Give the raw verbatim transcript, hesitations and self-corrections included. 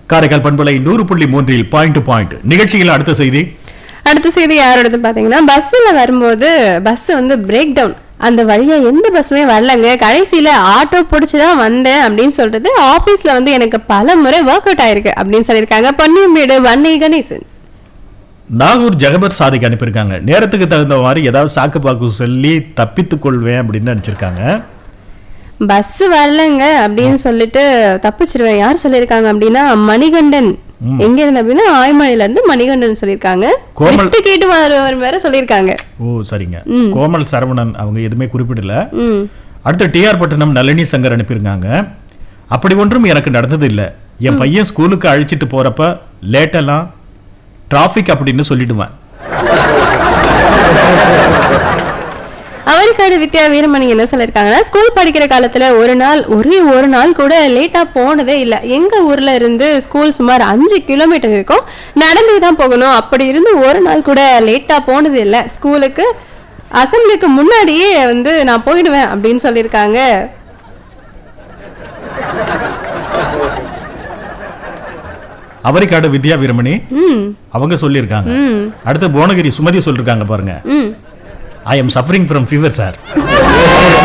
காரைக்கால் பண்பலை நூறு புள்ளி மூன்றில் பாயிண்ட் பாயிண்ட் நிகழ்ச்சியில் அடுத்த செய்தி அடுத்த செய்தி யாரோடது பாத்தீங்கன்னா, பஸ்ல வரும்போது பஸ் வந்து பிரேக் டவுன், அந்த வழியா எந்த பஸ்ஸுமே வரலங்க, கடைசியில ஆட்டோ பிடிச்சுதான் வந்தேன் அப்படின்னு சொல்றது ஆபீஸ்ல வந்து எனக்கு பல முறை ஒர்க் அவுட் ஆயிருக்கு அப்படின்னு சொல்லியிருக்காங்க. பொன்னியம்பேடு வன்னை கணேசன். நாகூர் ஜெகபர் சாதிக்கு அனுப்பியிருக்காங்க. நேரத்துக்கு தகுந்த மாதிரி ஏதாவது சாக்கு பாக்கு சொல்லி தப்பித்துக் கொள்வேன் அப்படின்னு நினைச்சிருக்காங்க. பஸ் வரலங்க அப்படின்னு சொல்லிட்டு தப்பிச்சிருவேன். யார் சொல்லியிருக்காங்க அப்படின்னா மணிகண்டன். எங்க இருந்து அப்படின்னா ஆய்மலையில இருந்து மணிகண்டன் சொல்லியிருக்காங்க. கேட்டு வேற சொல்லியிருக்காங்க. ஓ சரிங்க. கோமல் சரவணன் அவங்க எதுவுமே குறிப்பிடல. அடுத்து டி ஆர் பட்டணம் நளினி சங்கர் அனுப்பியிருக்காங்க. அப்படி ஒன்றும் எனக்கு நடந்தது இல்லை. என் பையன் ஸ்கூலுக்கு அழைச்சிட்டு போறப்ப லேட்டெல்லாம் டிராபிக் அப்படின்னு சொல்லிடுவேன். அவரிக்காடு வித்யா வீரமணி என்ன சொல்லியிருக்காங்கன்னா, ஸ்கூல் படிக்கிற காலத்துல ஒரு நாள் ஒரே ஒரு நாள் கூட லேட்டா போனதே இல்லை. எங்க ஊர்ல இருந்து ஸ்கூல் சுமார் அஞ்சு கிலோமீட்டர் இருக்கும், நடந்தே தான் போகணும். அப்படி இருந்து ஒரு நாள் கூட லேட்டா போனது இல்லை. ஸ்கூலுக்கு அசம்பிளிக்கு முன்னாடியே வந்து நான் போயிடுவேன் அப்படின்னு சொல்லியிருக்காங்க. அவரிக்காடு வித்யா வீரமணி அவங்க சொல்லியிருக்காங்க. அடுத்து புவனகிரி சுமதி சொல்லிருக்காங்க பாருங்க. I am suffering from fever, sir.